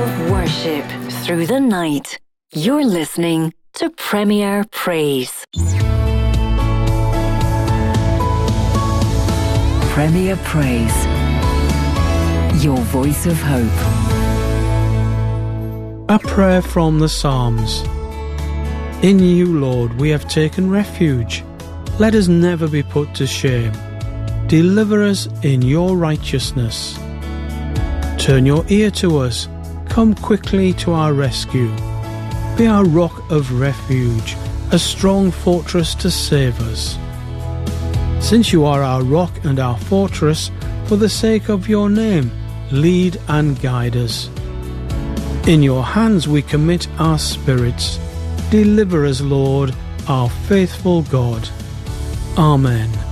of worship through the night. You're listening to Premier Praise. Premier Praise. Your voice of hope. A prayer from the Psalms. In you, Lord, we have taken refuge. Let us never be put to shame. Deliver us in your righteousness. Turn your ear to us. Come quickly to our rescue. Be our rock of refuge, a strong fortress to save us. Since you are our rock and our fortress, for the sake of your name, lead and guide us. In your hands we commit our spirits. Deliver us, Lord, our faithful God. Amen.